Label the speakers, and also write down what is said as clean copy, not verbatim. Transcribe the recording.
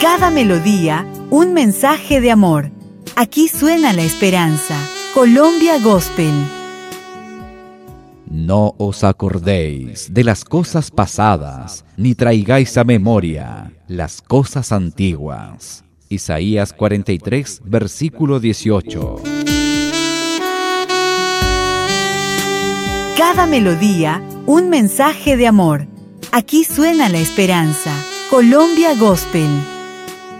Speaker 1: Cada melodía, un mensaje de amor. Aquí suena la esperanza. Colombia Gospel.
Speaker 2: No os acordéis de las cosas pasadas, ni traigáis a memoria las cosas antiguas. Isaías 43, versículo 18.
Speaker 1: Cada melodía, un mensaje de amor. Aquí suena la esperanza. Colombia Gospel.